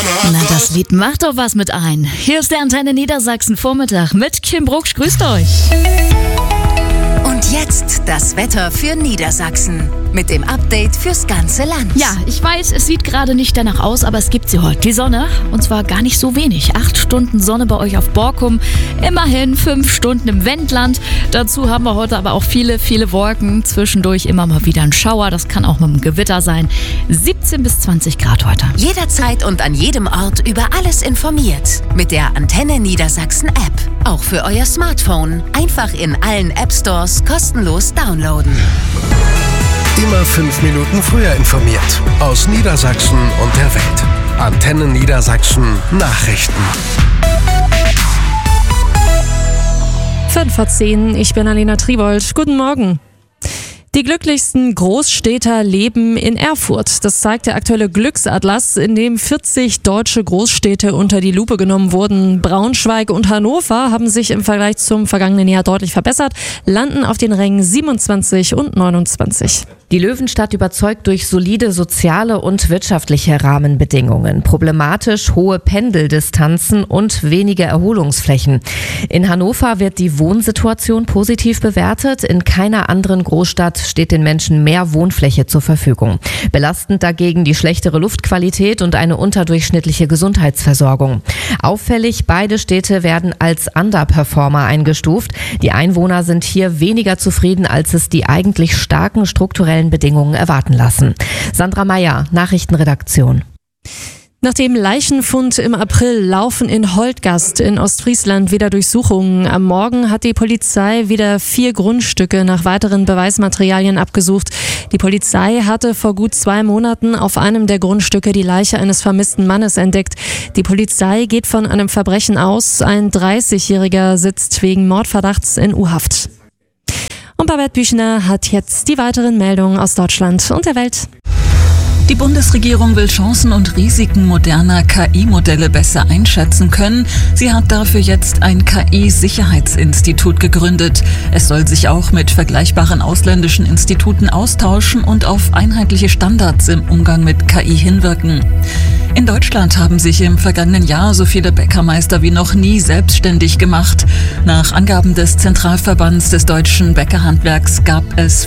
Na, das Lied macht doch was mit ein. Hier ist der Antenne Niedersachsen Vormittag mit Kim Brucksch. Grüßt euch. Und jetzt das Wetter für Niedersachsen mit dem Update fürs ganze Land. Ja, ich weiß, es sieht gerade nicht danach aus, aber es gibt sie heute. Die Sonne, und zwar gar nicht so wenig. 8 Stunden Sonne bei euch auf Borkum, immerhin 5 Stunden im Wendland. Dazu haben wir heute aber auch viele Wolken. Zwischendurch immer mal wieder ein Schauer, das kann auch mit einem Gewitter sein. 17 bis 20 Grad heute. Jederzeit und an jedem Ort über alles informiert. Mit der Antenne Niedersachsen App. Auch für euer Smartphone. Einfach in allen App Stores kostenlos downloaden. Immer 5 Minuten früher informiert. Aus Niedersachsen und der Welt. Antenne Niedersachsen Nachrichten. 5:10, ich bin Alena Tribold. Guten Morgen. Die glücklichsten Großstädter leben in Erfurt. Das zeigt der aktuelle Glücksatlas, in dem 40 deutsche Großstädte unter die Lupe genommen wurden. Braunschweig und Hannover haben sich im Vergleich zum vergangenen Jahr deutlich verbessert, landen auf den Rängen 27 und 29. Die Löwenstadt überzeugt durch solide soziale und wirtschaftliche Rahmenbedingungen. Problematisch hohe Pendeldistanzen und wenige Erholungsflächen. In Hannover wird die Wohnsituation positiv bewertet. In keiner anderen Großstadt steht den Menschen mehr Wohnfläche zur Verfügung. Belastend dagegen die schlechtere Luftqualität und eine unterdurchschnittliche Gesundheitsversorgung. Auffällig, beide Städte werden als Underperformer eingestuft. Die Einwohner sind hier weniger zufrieden, als es die eigentlich starken strukturellen Bedingungen erwarten lassen. Sandra Meyer, Nachrichtenredaktion. Nach dem Leichenfund im April laufen in Holtgast in Ostfriesland wieder Durchsuchungen. Am Morgen hat die Polizei wieder 4 Grundstücke nach weiteren Beweismaterialien abgesucht. Die Polizei hatte vor gut 2 Monaten auf einem der Grundstücke die Leiche eines vermissten Mannes entdeckt. Die Polizei geht von einem Verbrechen aus. Ein 30-Jähriger sitzt wegen Mordverdachts in U-Haft. Und Babette Büchner hat jetzt die weiteren Meldungen aus Deutschland und der Welt. Die Bundesregierung will Chancen und Risiken moderner KI-Modelle besser einschätzen können. Sie hat dafür jetzt ein KI-Sicherheitsinstitut gegründet. Es soll sich auch mit vergleichbaren ausländischen Instituten austauschen und auf einheitliche Standards im Umgang mit KI hinwirken. In Deutschland haben sich im vergangenen Jahr so viele Bäckermeister wie noch nie selbstständig gemacht. Nach Angaben des Zentralverbands des deutschen Bäckerhandwerks gab es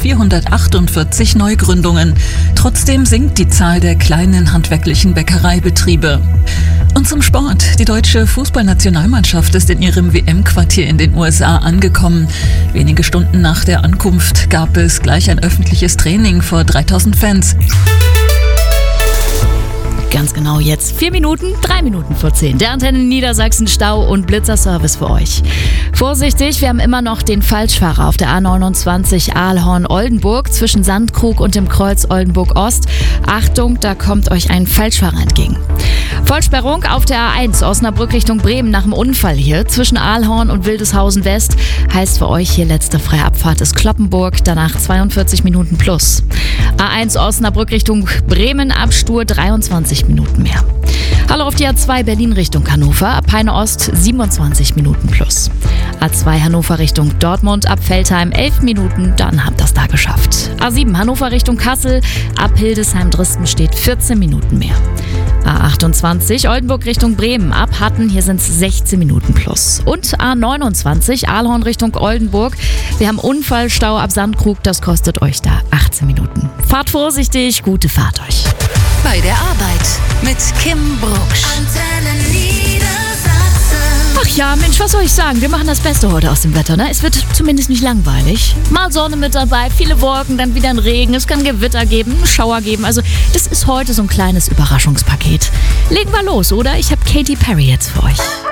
448 Neugründungen. Trotzdem sinkt die Zahl der kleinen handwerklichen Bäckereibetriebe. Und zum Sport. Die deutsche Fußballnationalmannschaft ist in ihrem WM-Quartier in den USA angekommen. Wenige Stunden nach der Ankunft gab es gleich ein öffentliches Training vor 3000 Fans. Ganz genau jetzt 3 Minuten vor 10. Der Antenne Niedersachsen Stau- und Blitzerservice für euch. Vorsichtig, wir haben immer noch den Falschfahrer auf der A29 Aalhorn-Oldenburg zwischen Sandkrug und dem Kreuz Oldenburg-Ost. Achtung, da kommt euch ein Falschfahrer entgegen. Vollsperrung auf der A1 Osnabrück Richtung Bremen nach dem Unfall hier zwischen Aalhorn und Wildeshausen West. Heißt für euch hier letzte freie Abfahrt ist Kloppenburg, danach 42 Minuten plus. A1 Osnabrück Richtung Bremen, Abstur 23 Minuten mehr. Hallo auf die A2 Berlin Richtung Hannover, Peine Ost 27 Minuten plus. A2 Hannover Richtung Dortmund, ab Veltheim 11 Minuten, dann habt ihr das da geschafft. A7 Hannover Richtung Kassel, ab Hildesheim-Dristen steht 14 Minuten mehr. A28 Oldenburg Richtung Bremen, ab Hatten, hier sind es 16 Minuten plus. Und A29 Aalhorn Richtung Oldenburg, wir haben Unfallstau ab Sandkrug, das kostet euch da 18 Minuten. Fahrt vorsichtig, gute Fahrt euch. Bei der Arbeit mit Kim Brucksch. Antenne Niedersachsen. Ach ja, Mensch, was soll ich sagen? Wir machen das Beste heute aus dem Wetter, ne? Es wird zumindest nicht langweilig. Mal Sonne mit dabei, viele Wolken, dann wieder ein Regen. Es kann Gewitter geben, einen Schauer geben. Also das ist heute so ein kleines Überraschungspaket. Legen wir los, oder? Ich habe Katy Perry jetzt für euch.